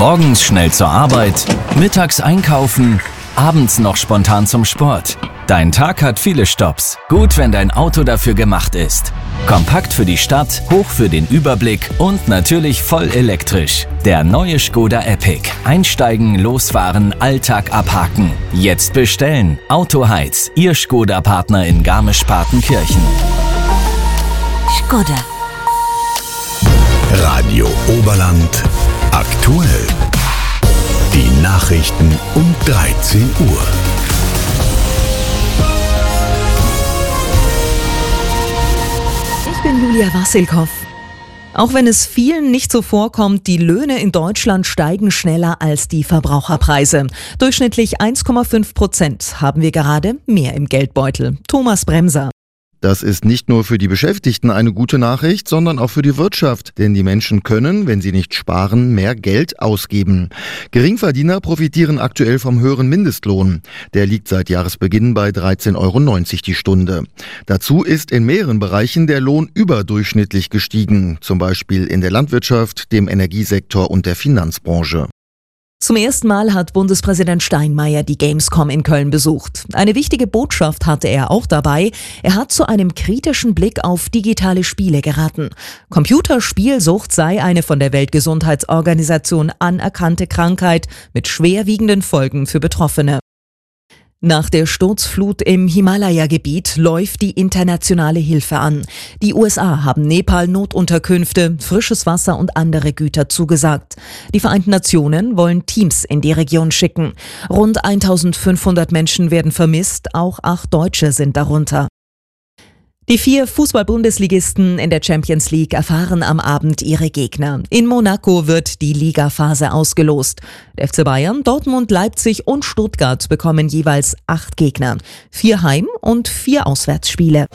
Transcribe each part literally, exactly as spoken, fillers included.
Morgens schnell zur Arbeit, mittags einkaufen, abends noch spontan zum Sport. Dein Tag hat viele Stopps. Gut, wenn dein Auto dafür gemacht ist. Kompakt für die Stadt, hoch für den Überblick und natürlich voll elektrisch. Der neue Škoda Epic. Einsteigen, losfahren, Alltag abhaken. Jetzt bestellen. Autoheiz, Ihr Škoda-Partner in Garmisch-Partenkirchen. Škoda. Radio Oberland aktuell. Die Nachrichten um dreizehn Uhr. Ich bin Julia Wassilkow. Auch wenn es vielen nicht so vorkommt, die Löhne in Deutschland steigen schneller als die Verbraucherpreise. Durchschnittlich eins Komma fünf Prozent haben wir gerade mehr im Geldbeutel. Thomas Bremser. Das ist nicht nur für die Beschäftigten eine gute Nachricht, sondern auch für die Wirtschaft. Denn die Menschen können, wenn sie nicht sparen, mehr Geld ausgeben. Geringverdiener profitieren aktuell vom höheren Mindestlohn. Der liegt seit Jahresbeginn bei dreizehn Euro neunzig die Stunde. Dazu ist in mehreren Bereichen der Lohn überdurchschnittlich gestiegen. Zum Beispiel in der Landwirtschaft, dem Energiesektor und der Finanzbranche. Zum ersten Mal hat Bundespräsident Steinmeier die Gamescom in Köln besucht. Eine wichtige Botschaft hatte er auch dabei. Er hat zu einem kritischen Blick auf digitale Spiele geraten. Computerspielsucht sei eine von der Weltgesundheitsorganisation anerkannte Krankheit mit schwerwiegenden Folgen für Betroffene. Nach der Sturzflut im Himalaya-Gebiet läuft die internationale Hilfe an. Die U S A haben Nepal Notunterkünfte, frisches Wasser und andere Güter zugesagt. Die Vereinten Nationen wollen Teams in die Region schicken. Rund eintausendfünfhundert Menschen werden vermisst, auch acht Deutsche sind darunter. Die vier Fußball-Bundesligisten in der Champions League erfahren am Abend ihre Gegner. In Monaco wird die Ligaphase ausgelost. Der F C Bayern, Dortmund, Leipzig und Stuttgart bekommen jeweils acht Gegner. Vier Heim- und vier Auswärtsspiele.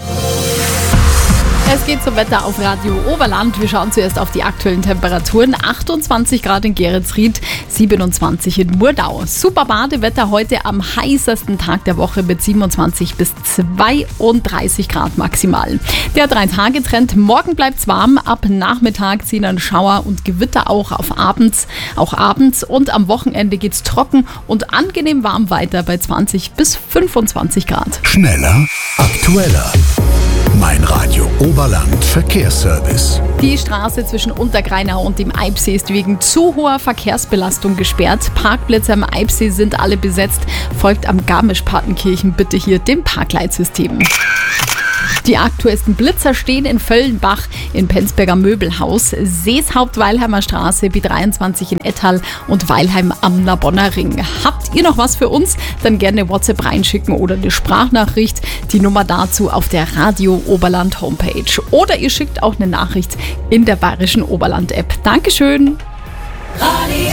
Es geht zum Wetter auf Radio Oberland. Wir schauen zuerst auf die aktuellen Temperaturen. achtundzwanzig Grad in Geretsried, siebenundzwanzig in Murnau. Super Badewetter heute am heißesten Tag der Woche mit siebenundzwanzig bis zweiunddreißig Grad maximal. Der Drei-Tage-Trend, morgen bleibt's warm. Ab Nachmittag ziehen dann Schauer und Gewitter auch auf abends. Auch abends und am Wochenende geht's trocken und angenehm warm weiter bei zwanzig bis fünfundzwanzig Grad. Schneller, aktueller. Mein Radio Oberland Verkehrsservice. Die Straße zwischen Untergreinau und dem Eibsee ist wegen zu hoher Verkehrsbelastung gesperrt. Parkplätze am Eibsee sind alle besetzt. Folgt am Garmisch-Partenkirchen bitte hier dem Parkleitsystem. Die aktuellsten Blitzer stehen in Völlenbach, in Penzberger Möbelhaus, Seeshaupt-Weilheimer Straße, B dreiundzwanzig in Ettal und Weilheim am Narbonner Ring. Habt ihr noch was für uns? Dann gerne WhatsApp reinschicken oder eine Sprachnachricht. Die Nummer dazu auf der Radio Oberland Homepage. Oder ihr schickt auch eine Nachricht in der Bayerischen Oberland App. Dankeschön. Radio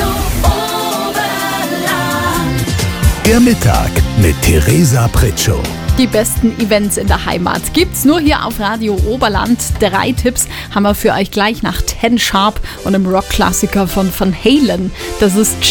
Oberland. Der Mittag mit Theresa Pritschow. Die besten Events in der Heimat gibt's nur hier auf Radio Oberland. Drei Tipps haben wir für euch gleich nach Ten Sharp und einem Rockklassiker von Van Halen. Das ist